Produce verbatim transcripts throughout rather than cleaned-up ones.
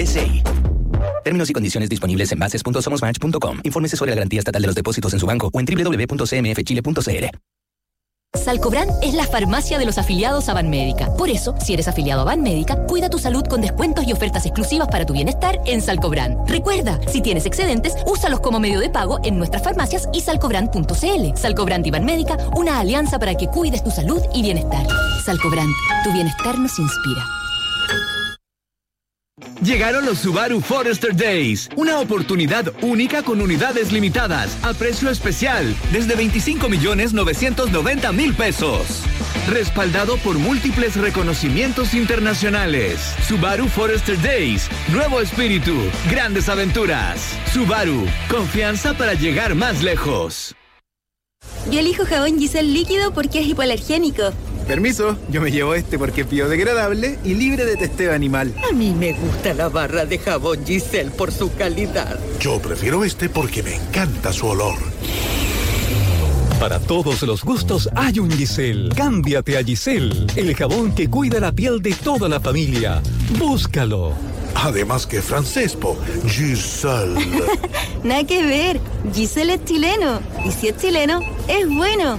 S I. Términos y condiciones disponibles en bases punto somos match punto com. Infórmese sobre la garantía estatal de los depósitos en su banco o en doble u doble u doble u punto c m f chile punto c l. Salcobran es la farmacia de los afiliados a Banmédica. Por eso, si eres afiliado a Banmédica, cuida tu salud con descuentos y ofertas exclusivas para tu bienestar en Salcobran. Recuerda, si tienes excedentes, úsalos como medio de pago en nuestras farmacias y salcobran punto c l. Salcobran y Banmédica, una alianza para que cuides tu salud y bienestar. Salcobran, tu bienestar nos inspira. Llegaron los Subaru Forester Days, una oportunidad única con unidades limitadas, a precio especial, desde veinticinco millones novecientos noventa mil pesos. Respaldado por múltiples reconocimientos internacionales. Subaru Forester Days, nuevo espíritu, grandes aventuras. Subaru, confianza para llegar más lejos. Yo elijo jabón Giselle líquido porque es hipoalergénico. Permiso, yo me llevo este porque es biodegradable y libre de testeo animal. A mí me gusta la barra de jabón Giselle por su calidad. Yo prefiero este porque me encanta su olor. Para todos los gustos hay un Giselle. Cámbiate a Giselle, el jabón que cuida la piel de toda la familia. Búscalo. Además que francés, po. Giselle. Nada que ver. Giselle es chileno. Y si es chileno, es bueno.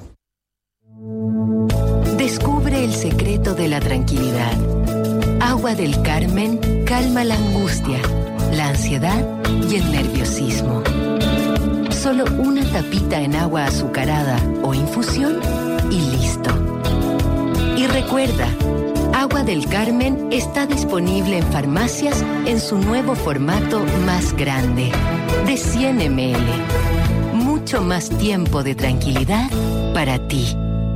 Descubre el secreto de la tranquilidad. Agua del Carmen calma la angustia, la ansiedad y el nerviosismo. Solo una tapita en agua azucarada o infusión y listo. Y recuerda, Agua del Carmen está disponible en farmacias en su nuevo formato más grande, de cien mililitros. Mucho más tiempo de tranquilidad para ti.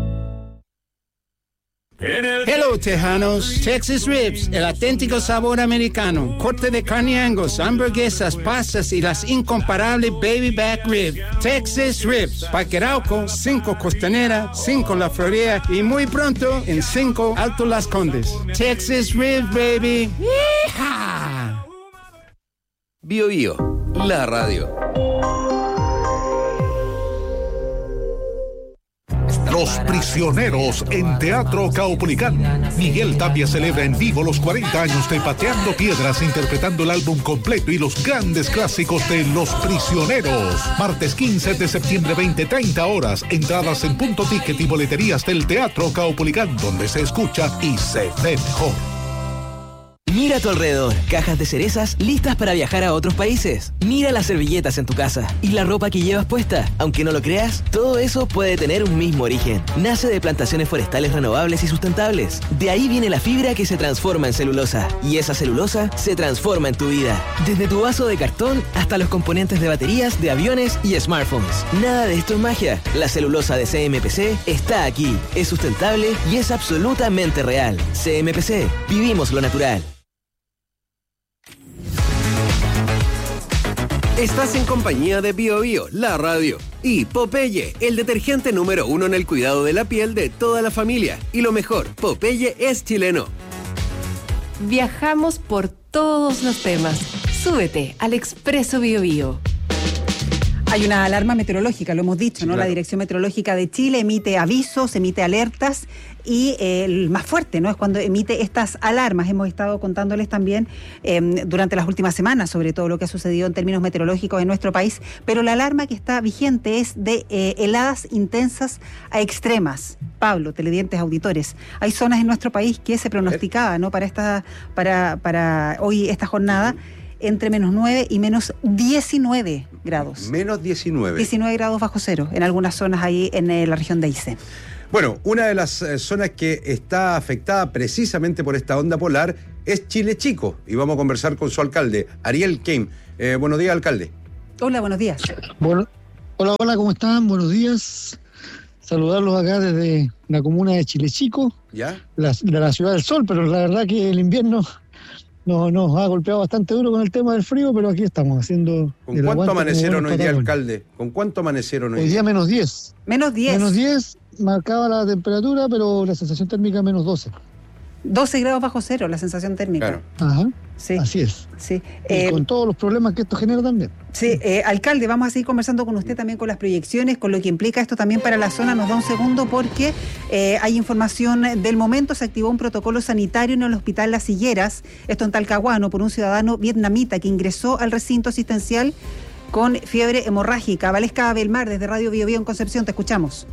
Hello, Tejanos. Texas Ribs, el auténtico sabor americano. Corte de carne Angus, hamburguesas, pastas y las incomparables Baby Back Rib. Texas Ribs. Parque Arauco, cinco Costanera, cinco La Florida y muy pronto en cinco Alto Las Condes. Texas Ribs, baby. ¡Yeehaw! Bio Bio, la radio. Los Prisioneros en Teatro Caupolicán. Miguel Tapia celebra en vivo los cuarenta años de Pateando Piedras, interpretando el álbum completo y los grandes clásicos de Los Prisioneros. Martes quince de septiembre, veinte treinta horas. Entradas en Punto Ticket y boleterías del Teatro Caupolicán, donde se escucha y se ve mejor. Mira a tu alrededor, cajas de cerezas listas para viajar a otros países. Mira las servilletas en tu casa y la ropa que llevas puesta. Aunque no lo creas, todo eso puede tener un mismo origen. Nace de plantaciones forestales renovables y sustentables. De ahí viene la fibra que se transforma en celulosa. Y esa celulosa se transforma en tu vida. Desde tu vaso de cartón hasta los componentes de baterías, de aviones y smartphones. Nada de esto es magia. La celulosa de C M P C está aquí. Es sustentable y es absolutamente real. C M P C. Vivimos lo natural. Estás en compañía de Bio Bio, la radio. Y Popeye, el detergente número uno en el cuidado de la piel de toda la familia. Y lo mejor, Popeye es chileno. Viajamos por todos los temas. Súbete al Expreso Bio Bio. Hay una alarma meteorológica, lo hemos dicho, sí, ¿no? Claro. La Dirección Meteorológica de Chile emite avisos, emite alertas y eh, el más fuerte, ¿no? Es cuando emite estas alarmas. Hemos estado contándoles también eh, durante las últimas semanas sobre todo lo que ha sucedido en términos meteorológicos en nuestro país, pero la alarma que está vigente es de eh, heladas intensas a extremas. Pablo, televidentes, auditores, hay zonas en nuestro país que se pronosticaba, ¿no? Para esta, para, para hoy esta jornada, entre menos nueve y menos diecinueve grados. Menos diecinueve. diecinueve grados bajo cero, en algunas zonas ahí en eh, la región de Aysén. Bueno, una de las eh, zonas que está afectada precisamente por esta onda polar es Chile Chico. Y vamos a conversar con su alcalde, Ariel Keim. Eh, buenos días, alcalde. Hola, buenos días. Bueno, hola, hola, ¿cómo están? Buenos días. Saludarlos acá desde la comuna de Chile Chico, ¿ya? La, de la Ciudad del Sol, pero la verdad que el invierno nos, nos ha golpeado bastante duro con el tema del frío, pero aquí estamos haciendo... ¿Con cuánto amanecieron hoy día, alcalde? ¿Con cuánto amanecieron hoy día? Hoy día menos diez. Menos diez. Menos diez, marcaba la temperatura, pero la sensación térmica menos doce. doce grados bajo cero la sensación térmica. Claro. Ajá. Sí. Así es. Sí. Y Eh, con todos los problemas que esto genera también. Sí, eh, alcalde, vamos a seguir conversando con usted también con las proyecciones, con lo que implica esto también para la zona. Nos da un segundo porque eh, hay información del momento. Se activó un protocolo sanitario en el hospital Las Higueras, esto en Talcahuano, por un ciudadano vietnamita que ingresó al recinto asistencial con fiebre hemorrágica. Valesca Belmar, desde Radio Bio Bio en Concepción, te escuchamos.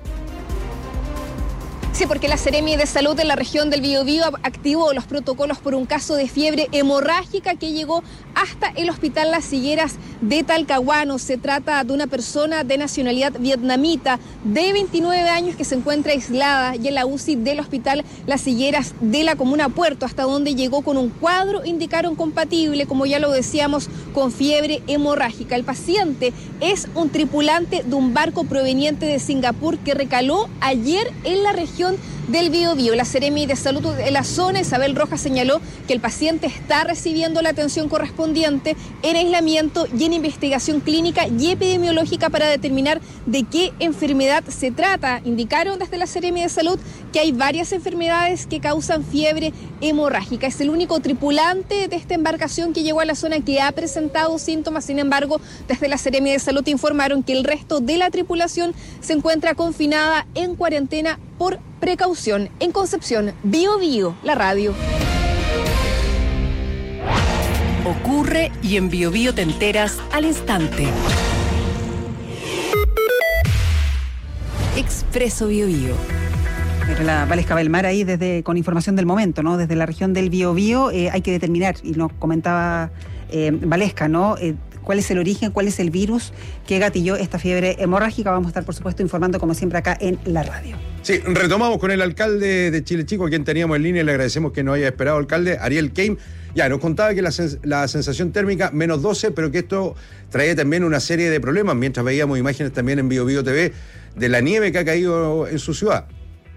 Sí, porque la Seremi de Salud en la región del Biobío activó los protocolos por un caso de fiebre hemorrágica que llegó hasta el hospital Las Higueras de Talcahuano. Se trata de una persona de nacionalidad vietnamita de veintinueve años que se encuentra aislada y en la U C I del hospital Las Higueras de la comuna Puerto, hasta donde llegó con un cuadro, indicaron compatible, como ya lo decíamos, con fiebre hemorrágica. El paciente es un tripulante de un barco proveniente de Singapur que recaló ayer en la región del Biobío. La Seremi de Salud de la zona, Isabel Rojas, señaló que el paciente está recibiendo la atención correspondiente en aislamiento y en investigación clínica y epidemiológica para determinar de qué enfermedad se trata. Indicaron desde la Seremi de Salud que hay varias enfermedades que causan fiebre hemorrágica. Es el único tripulante de esta embarcación que llegó a la zona que ha presentado síntomas. Sin embargo, desde la Seremi de Salud informaron que el resto de la tripulación se encuentra confinada en cuarentena por precaución. En Concepción, Bio Bio, la radio. Ocurre y en Bio Bio te enteras al instante. Expreso Bio Bio. Era la Valesca Belmar ahí desde, con información del momento, ¿no? Desde la región del Biobío eh, hay que determinar, y nos comentaba eh, Valesca, ¿no? Eh, cuál es el origen, cuál es el virus que gatilló esta fiebre hemorrágica. Vamos a estar, por supuesto, informando como siempre acá en la radio. Sí, retomamos con el alcalde de Chile Chico, a quien teníamos en línea, y le agradecemos que nos haya esperado, alcalde, Ariel Keim. Ya, nos contaba que la, sens- la sensación térmica menos doce, pero que esto traía también una serie de problemas, mientras veíamos imágenes también en Bio Bio T V de la nieve que ha caído en su ciudad.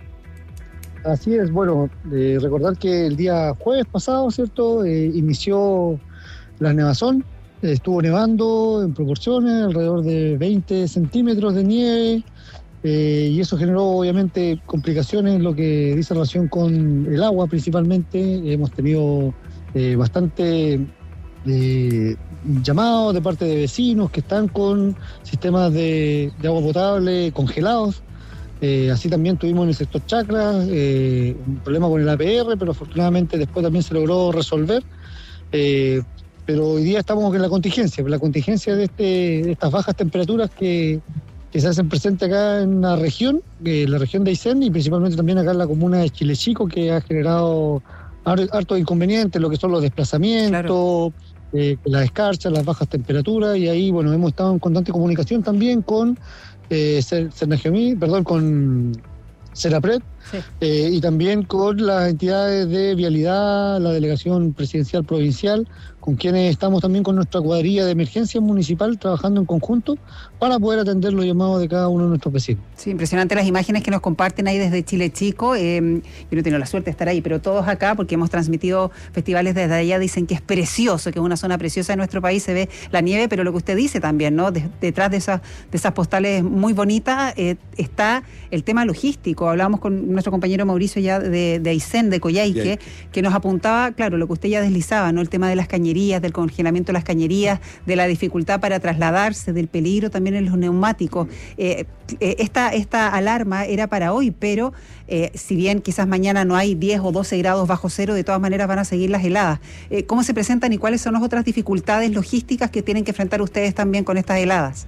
Así es, bueno, eh, recordar que el día jueves pasado, ¿cierto?, eh, inició la nevazón. Estuvo nevando en proporciones, alrededor de veinte centímetros de nieve, eh, y eso generó obviamente complicaciones en lo que dice relación con el agua principalmente. Hemos tenido eh, bastante eh, llamados de parte de vecinos que están con sistemas de, de agua potable congelados. Eh, así también tuvimos en el sector Chacra eh, un problema con el A P R, pero afortunadamente después también se logró resolver. Eh, Pero hoy día estamos en la contingencia, la contingencia de, este, de estas bajas temperaturas que, que se hacen presentes acá en la región, eh, la región de Aysén, y principalmente también acá en la comuna de Chile Chico, que ha generado hartos inconvenientes, lo que son los desplazamientos, claro. eh, las escarchas, las bajas temperaturas, y ahí, bueno, hemos estado en constante comunicación también con eh, Cernagiomí, perdón, con Serapred, sí. eh, y también con las entidades de vialidad, la delegación presidencial provincial, con quienes estamos también con nuestra cuadrilla de emergencia municipal trabajando en conjunto para poder atender los llamados de cada uno de nuestros vecinos. Sí, impresionante las imágenes que nos comparten ahí desde Chile Chico. Eh, yo no he tenido la suerte de estar ahí, pero todos acá, porque hemos transmitido festivales desde allá, dicen que es precioso, que es una zona preciosa de nuestro país, se ve la nieve, pero lo que usted dice también, ¿no? De, detrás de esas, de esas postales muy bonitas eh, está el tema logístico. Hablábamos con nuestro compañero Mauricio ya de, de Aysén, de Coyhaique, yeah. que nos apuntaba, claro, lo que usted ya deslizaba, ¿no? El tema de las cañerías, del congelamiento de las cañerías, de la dificultad para trasladarse, del peligro también en los neumáticos. Eh, eh, esta, esta alarma era para hoy, pero eh, si bien quizás mañana no hay diez o doce grados bajo cero, de todas maneras van a seguir las heladas. Eh, ¿Cómo se presentan y cuáles son las otras dificultades logísticas que tienen que enfrentar ustedes también con estas heladas?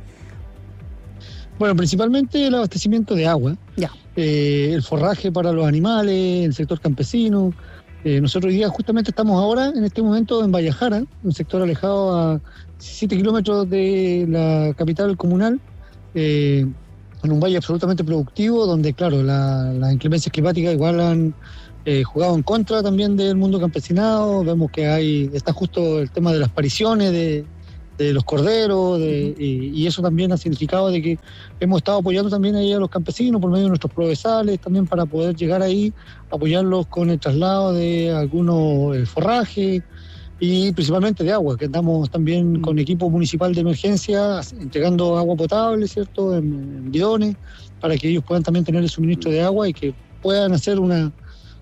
Bueno, principalmente el abastecimiento de agua, ya. eh, el forraje para los animales, el sector campesino. Eh, nosotros hoy día justamente estamos ahora, en este momento, en Vallajara, un sector alejado a diecisiete kilómetros de la capital comunal, eh, en un valle absolutamente productivo, donde, claro, la, las inclemencias climáticas igual han eh, jugado en contra también del mundo campesinado. Vemos que hay está justo el tema de las pariciones de, de los corderos, de, y, y eso también ha significado de que hemos estado apoyando también ahí a los campesinos por medio de nuestros provesales, también para poder llegar ahí, apoyarlos con el traslado de algunos eh, forrajes y principalmente de agua, que andamos también mm. con equipo municipal de emergencia entregando agua potable, ¿cierto?, en, en bidones, para que ellos puedan también tener el suministro de agua y que puedan hacer una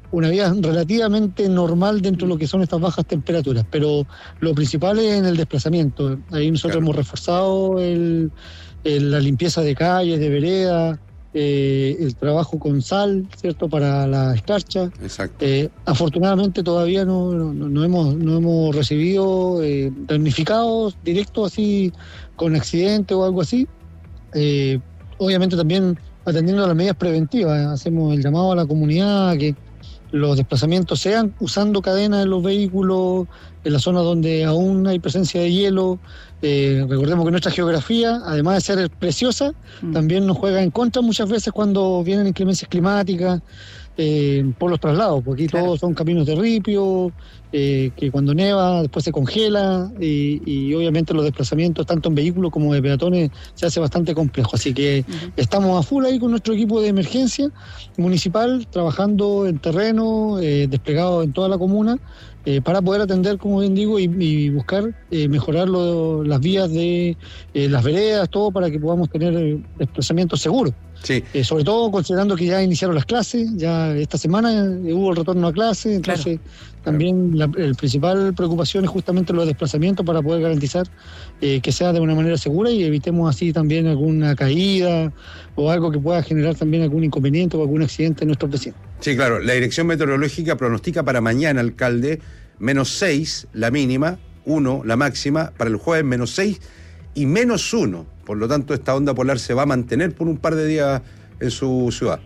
una vida relativamente normal dentro de lo que son estas bajas temperaturas, pero lo principal es en el desplazamiento. Ahí nosotros claro. hemos reforzado el, el, la limpieza de calles, de veredas, eh, el trabajo con sal, ¿cierto?, para la escarcha. Exacto. Eh, afortunadamente todavía no, no, no, hemos, no hemos recibido eh, damnificados directos así con accidente o algo así. Eh, obviamente también atendiendo a las medidas preventivas, hacemos el llamado a la comunidad a que los desplazamientos sean usando cadenas en los vehículos, en las zonas donde aún hay presencia de hielo. Eh, recordemos que nuestra geografía, además de ser preciosa, mm. también nos juega en contra muchas veces cuando vienen inclemencias climáticas, eh, por los traslados, porque aquí claro. todos son caminos de ripio, eh, que cuando neva después se congela, y, y obviamente los desplazamientos tanto en vehículos como de peatones se hace bastante complejo, así que uh-huh. estamos a full ahí con nuestro equipo de emergencia municipal, trabajando en terreno, eh, desplegado en toda la comuna, eh, para poder atender, como bien digo, y, y buscar eh, mejorar lo, las vías de eh, las veredas, todo para que podamos tener eh, desplazamientos seguros. Sí. Eh, sobre todo considerando que ya iniciaron las clases, ya esta semana eh, hubo el retorno a clases, entonces claro. también la el principal preocupación es justamente los desplazamientos para poder garantizar eh, que sea de una manera segura y evitemos así también alguna caída o algo que pueda generar también algún inconveniente o algún accidente en nuestros vecinos. Sí, claro, la Dirección Meteorológica pronostica para mañana, alcalde, menos seis la mínima, uno la máxima, para el jueves menos seis y menos uno. Por lo tanto, esta onda polar se va a mantener por un par de días en su ciudad.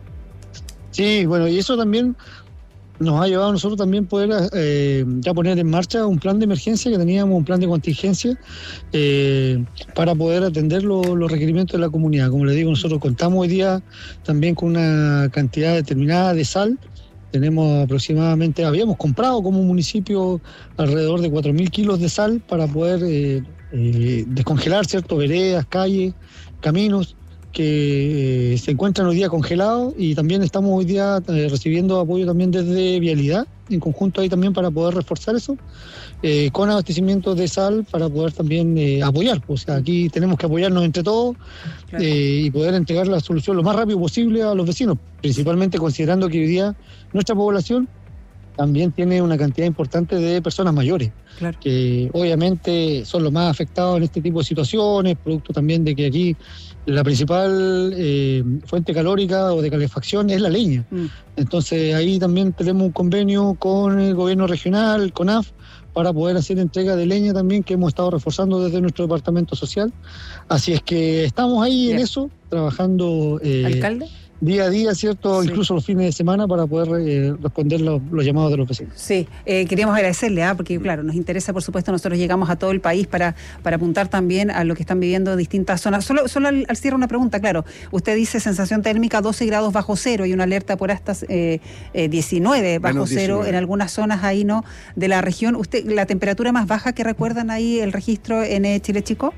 Sí, bueno, y eso también nos ha llevado a nosotros también poder eh, ya poner en marcha un plan de emergencia que teníamos, un plan de contingencia eh, para poder atender lo, los requerimientos de la comunidad. Como les digo, nosotros contamos hoy día también con una cantidad determinada de sal. Tenemos aproximadamente, habíamos comprado como municipio alrededor de cuatro mil kilos de sal para poder eh, eh, descongelar, ¿cierto?, veredas, calles, caminos que eh, se encuentran hoy día congelados, y también estamos hoy día eh, recibiendo apoyo también desde Vialidad, en conjunto ahí también para poder reforzar eso, eh, con abastecimiento de sal para poder también eh, apoyar. O sea, aquí tenemos que apoyarnos entre todos claro. eh, y poder entregar la solución lo más rápido posible a los vecinos, principalmente considerando que hoy día nuestra población también tiene una cantidad importante de personas mayores, claro. que obviamente son los más afectados en este tipo de situaciones, producto también de que aquí la principal eh, fuente calórica o de calefacción es la leña. Mm. Entonces ahí también tenemos un convenio con el gobierno regional, con A F, para poder hacer entrega de leña también, que hemos estado reforzando desde nuestro departamento social. Así es que estamos ahí Bien. en eso, trabajando eh, ¿Alcalde? día a día, ¿cierto? Sí. Incluso los fines de semana para poder eh, responder los, los llamados de los vecinos. Sí, eh, queríamos agradecerle, ¿ah? porque claro, nos interesa, por supuesto, nosotros llegamos a todo el país para, para apuntar también a lo que están viviendo distintas zonas. Solo, solo al, al cierre una pregunta, claro, usted dice sensación térmica doce grados bajo cero y una alerta por hasta eh, eh, diecinueve bajo cero en algunas zonas ahí, ¿no?, de la región. ¿Usted, la temperatura más baja que recuerdan ahí el registro en eh, Chile Chico?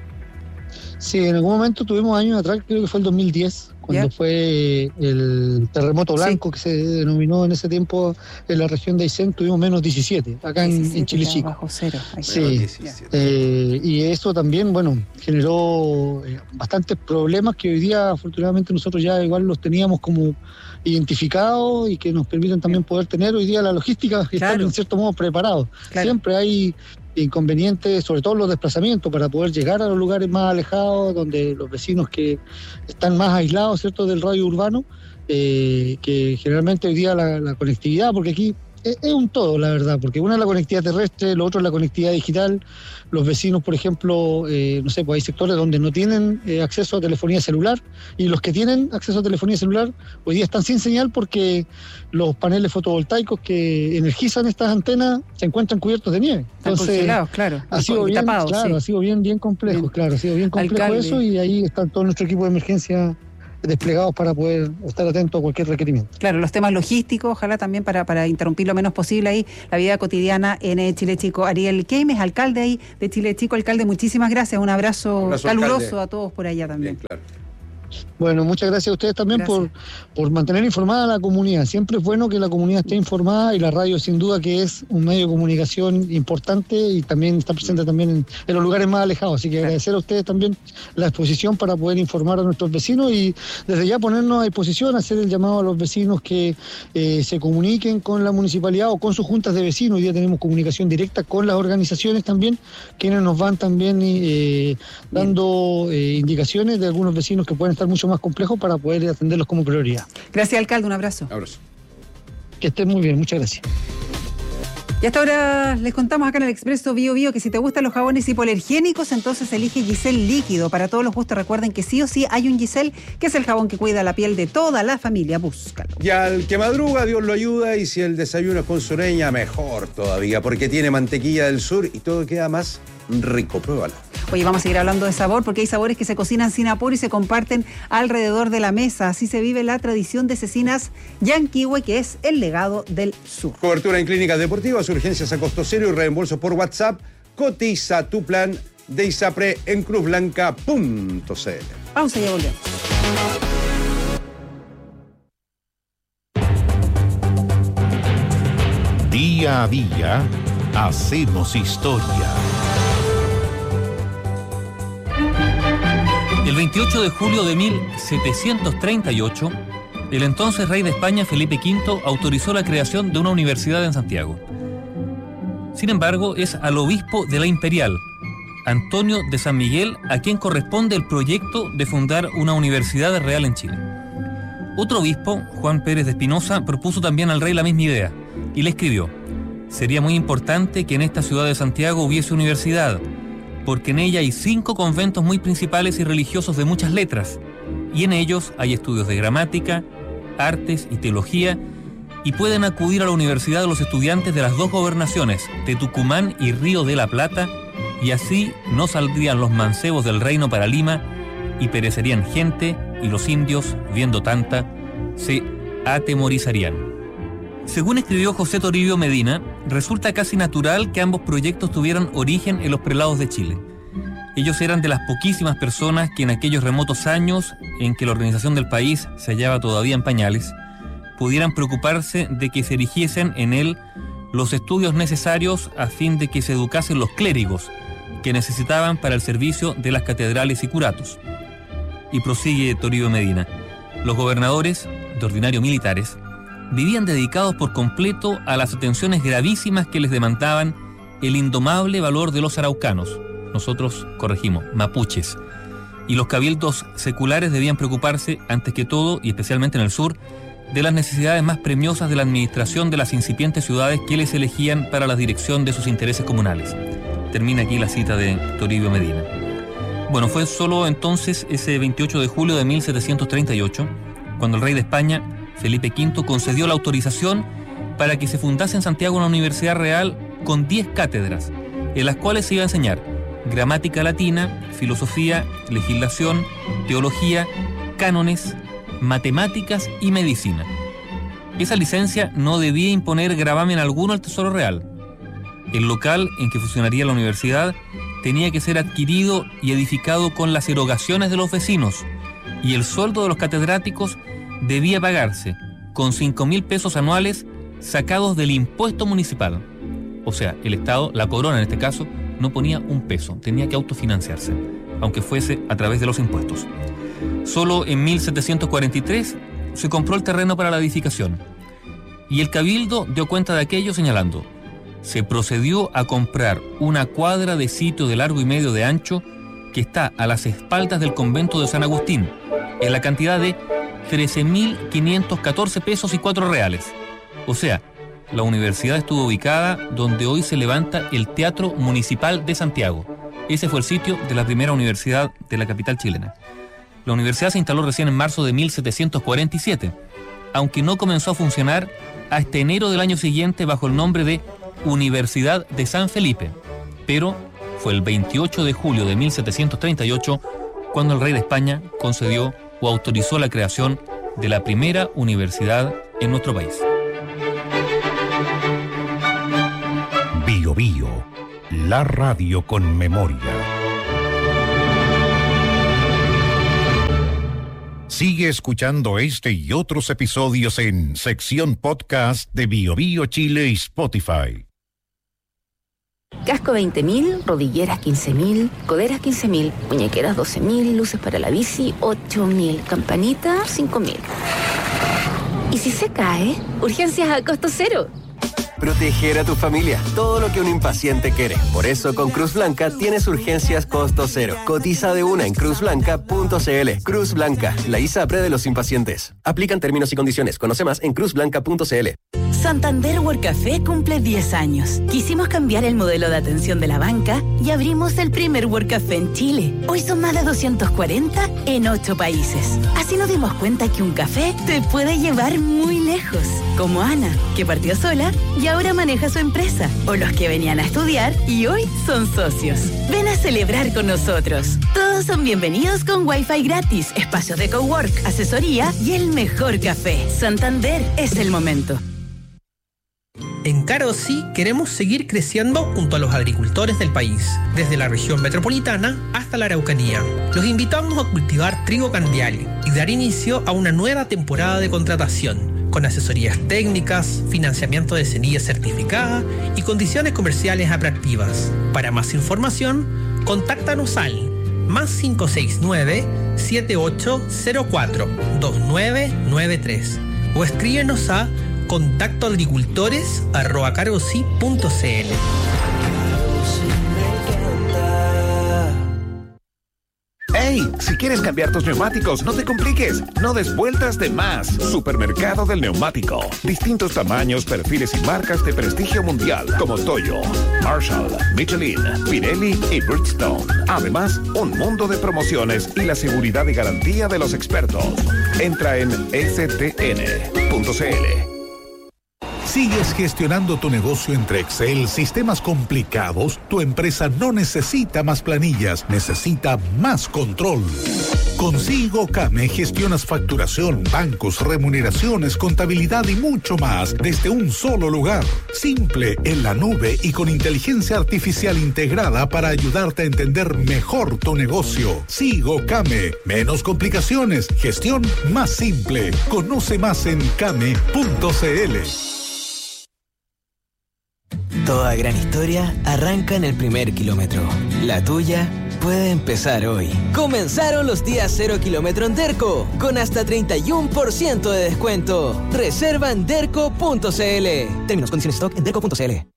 Sí, en algún momento tuvimos años atrás, creo que fue el dos mil diez, cuando ¿Ya? fue el terremoto blanco, sí. que se denominó en ese tiempo en la región de Aysén, tuvimos menos diecisiete, acá diecisiete, en, en Chile Chico. Bajo cero. Sí, eh, y eso también, bueno, generó eh, bastantes problemas que hoy día afortunadamente nosotros ya igual los teníamos como identificados y que nos permiten también poder tener hoy día la logística que claro. están en cierto modo preparados. Claro. Siempre hay inconvenientes, sobre todo los desplazamientos, para poder llegar a los lugares más alejados, donde los vecinos que están más aislados, ¿cierto?, del radio urbano, eh, que generalmente hoy día la, la conectividad, porque aquí es, es un todo, la verdad, porque una es la conectividad terrestre, lo otro es la conectividad digital. Los vecinos, por ejemplo, eh, no sé, pues hay sectores donde no tienen eh, acceso a telefonía celular, y los que tienen acceso a telefonía celular hoy día están sin señal porque los paneles fotovoltaicos que energizan estas antenas se encuentran cubiertos de nieve. Entonces, están congelados, claro. Ha sido bien, tapados, claro, sí. ha sido bien, bien complejo, bien. claro, ha sido bien complejo Alcalde. eso, y ahí está todo nuestro equipo de emergencia desplegados para poder estar atentos a cualquier requerimiento. Claro, los temas logísticos, ojalá también para, para interrumpir lo menos posible ahí la vida cotidiana en Chile Chico. Ariel Keimes, alcalde ahí de Chile Chico. Alcalde, muchísimas gracias, un abrazo, un abrazo caluroso alcalde. a todos por allá también. Bien, claro. Bueno, muchas gracias a ustedes también por, por mantener informada a la comunidad. Siempre es bueno que la comunidad esté informada y la radio sin duda que es un medio de comunicación importante y también está presente también en, en los lugares más alejados. Así que agradecer a ustedes también la exposición para poder informar a nuestros vecinos y desde ya ponernos a disposición, hacer el llamado a los vecinos que eh, se comuniquen con la municipalidad o con sus juntas de vecinos. Hoy día tenemos comunicación directa con las organizaciones también, quienes nos van también eh, dando eh, indicaciones de algunos vecinos que pueden estar mucho más complejos para poder atenderlos como prioridad. Gracias, alcalde, un abrazo. Abrazo. Que estén muy bien, muchas gracias. Y hasta ahora les contamos acá en el Expreso Bio Bio que si te gustan los jabones hipoalergénicos, entonces elige Giselle Líquido. Para todos los gustos, recuerden que sí o sí hay un Giselle, que es el jabón que cuida la piel de toda la familia. Búscalo. Y al que madruga, Dios lo ayuda, y si el desayuno es con sureña, mejor todavía, porque tiene mantequilla del sur y todo queda más rico. Pruébalo. Oye, vamos a seguir hablando de sabor, porque hay sabores que se cocinan sin apuro y se comparten alrededor de la mesa. Así se vive la tradición de Cecinas Yanquihue, que es el legado del sur. Cobertura en clínicas deportivas, urgencias a costo cero y reembolsos por WhatsApp. Cotiza tu plan de ISAPRE en cruz blanca punto c l. Vamos allá, volvemos. Día a día hacemos historia. El veintiocho de julio de mil setecientos treinta y ocho, el entonces rey de España, Felipe quinto, autorizó la creación de una universidad en Santiago. Sin embargo, es al obispo de la Imperial, Antonio de San Miguel, a quien corresponde el proyecto de fundar una universidad real en Chile. Otro obispo, Juan Pérez de Espinosa, propuso también al rey la misma idea y le escribió: sería muy importante que en esta ciudad de Santiago hubiese universidad, porque en ella hay cinco conventos muy principales y religiosos de muchas letras, y en ellos hay estudios de gramática, artes y teología, y pueden acudir a la universidad los estudiantes de las dos gobernaciones, de Tucumán y Río de la Plata, y así no saldrían los mancebos del reino para Lima, y perecerían gente, y los indios, viendo tanta, se atemorizarían. Según escribió José Toribio Medina, resulta casi natural que ambos proyectos tuvieran origen en los prelados de Chile. Ellos eran de las poquísimas personas que en aquellos remotos años en que la organización del país se hallaba todavía en pañales, pudieran preocuparse de que se erigiesen en él los estudios necesarios a fin de que se educasen los clérigos que necesitaban para el servicio de las catedrales y curatos. Y prosigue Toribio Medina: los gobernadores, de ordinario militares, vivían dedicados por completo a las atenciones gravísimas que les demandaban el indomable valor de los araucanos, nosotros corregimos, mapuches, y los cabildos seculares debían preocuparse antes que todo, y especialmente en el sur, de las necesidades más premiosas de la administración de las incipientes ciudades que les elegían para la dirección de sus intereses comunales. Termina aquí la cita de Toribio Medina. Bueno, fue solo entonces ese veintiocho de julio de mil setecientos treinta y ocho cuando el rey de España, Felipe quinto, concedió la autorización para que se fundase en Santiago una universidad real con diez cátedras, en las cuales se iba a enseñar gramática latina, filosofía, legislación, teología, cánones, matemáticas y medicina. Esa licencia no debía imponer gravamen alguno al Tesoro Real. El local en que funcionaría la universidad tenía que ser adquirido y edificado con las erogaciones de los vecinos, y el sueldo de los catedráticos debía pagarse con cinco mil pesos anuales sacados del impuesto municipal. O sea, el Estado, la corona en este caso, no ponía un peso, tenía que autofinanciarse, aunque fuese a través de los impuestos. Solo en mil setecientos cuarenta y tres se compró el terreno para la edificación, y el cabildo dio cuenta de aquello señalando: se procedió a comprar una cuadra de sitio de largo y medio de ancho que está a las espaldas del convento de San Agustín, en la cantidad de trece mil quinientos catorce pesos y cuatro reales. O sea, la universidad estuvo ubicada donde hoy se levanta el Teatro Municipal de Santiago. Ese fue el sitio de la primera universidad de la capital chilena. La universidad se instaló recién en marzo de mil setecientos cuarenta y siete, aunque no comenzó a funcionar hasta enero del año siguiente bajo el nombre de Universidad de San Felipe. Pero fue el veintiocho de julio de mil setecientos treinta y ocho cuando el rey de España concedió o autorizó la creación de la primera universidad en nuestro país. Bio Bio, la radio con memoria. Sigue escuchando este y otros episodios en sección podcast de BioBio Chile y Spotify. Casco veinte mil, rodilleras quince mil, coderas quince mil, muñequeras doce mil, luces para la bici ocho mil, campanita cinco mil. ¿Y si se cae? Urgencias a costo cero. Proteger a tu familia, todo lo que un impaciente quiere. Por eso con Cruz Blanca tienes urgencias costo cero. Cotiza de una en cruz blanca punto c l. Cruz Blanca, la ISAPRE de los impacientes. Aplican términos y condiciones. Conoce más en cruz blanca punto c l. Santander World Café cumple diez años. Quisimos cambiar el modelo de atención de la banca y abrimos el primer World Café en Chile. Hoy son más de doscientos cuarenta en ocho países. Así nos dimos cuenta que un café te puede llevar muy lejos. Como Ana, que partió sola y ahora maneja su empresa. O los que venían a estudiar y hoy son socios. Ven a celebrar con nosotros. Todos son bienvenidos con Wi-Fi gratis, espacios de cowork, asesoría y el mejor café. Santander es el momento. En Carosí queremos seguir creciendo junto a los agricultores del país, desde la región metropolitana hasta la Araucanía. Los invitamos a cultivar trigo candial y dar inicio a una nueva temporada de contratación, con asesorías técnicas, financiamiento de semillas certificada y condiciones comerciales atractivas. Para más información, contáctanos al más cinco seis nueve, siete ocho cero cuatro, dos nueve nueve tres o escríbenos a contacto agricultores arroba carosi punto c l. ¡Hey! Si quieres cambiar tus neumáticos, no te compliques. No des vueltas de más. Supermercado del Neumático. Distintos tamaños, perfiles y marcas de prestigio mundial como Toyo, Marshall, Michelin, Pirelli y Bridgestone. Además, un mundo de promociones y la seguridad y garantía de los expertos. Entra en s t n punto c l. ¿Sigues gestionando tu negocio entre Excel, sistemas complicados? Tu empresa no necesita más planillas, necesita más control. Con Sigo Came gestionas facturación, bancos, remuneraciones, contabilidad y mucho más desde un solo lugar. Simple, en la nube y con inteligencia artificial integrada para ayudarte a entender mejor tu negocio. Sigo Came. Menos complicaciones, gestión más simple. Conoce más en came punto c l. Toda gran historia arranca en el primer kilómetro. La tuya puede empezar hoy. Comenzaron los días cero kilómetro en Derco, con hasta treinta y uno por ciento de descuento. Reserva en derco punto c l. Términos, condiciones, stock en derco punto c l.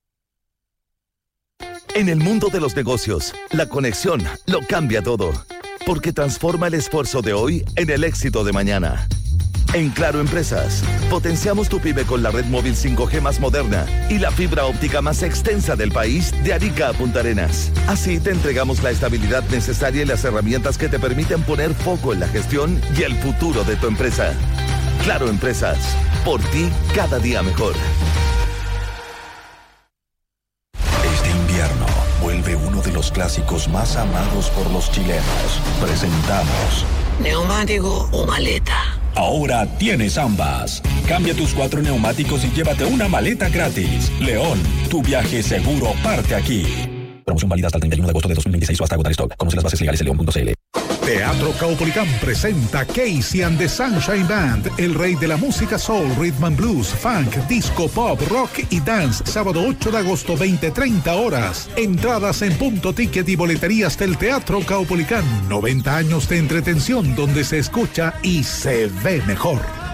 En el mundo de los negocios, la conexión lo cambia todo, porque transforma el esfuerzo de hoy en el éxito de mañana. En Claro Empresas, potenciamos tu pyme con la red móvil cinco G más moderna y la fibra óptica más extensa del país de Arica a Punta Arenas. Así te entregamos la estabilidad necesaria y las herramientas que te permiten poner foco en la gestión y el futuro de tu empresa. Claro Empresas, por ti cada día mejor. Este invierno vuelve uno de los clásicos más amados por los chilenos. Presentamos ¿neumático o maleta? Ahora tienes ambas. Cambia tus cuatro neumáticos y llévate una maleta gratis. León, tu viaje seguro parte aquí. Promoción válida hasta el treinta y uno de agosto de dos mil veintiséis o hasta agotar stock. Conoce las bases legales en león punto c l. Teatro Caupolicán presenta Casey and the Sunshine Band, el rey de la música soul, rhythm and blues, funk, disco, pop, rock y dance, sábado ocho de agosto, veinte treinta horas. Entradas en Punto Ticket y boleterías del Teatro Caupolicán. noventa años de entretención donde se escucha y se ve mejor.